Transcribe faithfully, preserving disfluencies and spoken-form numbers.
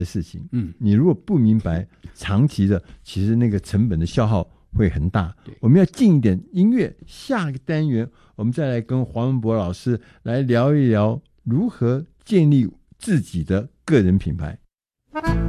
的事情。 嗯， 你如果不明白，长期的其实那个成本的消耗会很大。我们要进一点音乐，下个单元我们再来跟黄文博老师来聊一聊如何建立自己的个人品牌。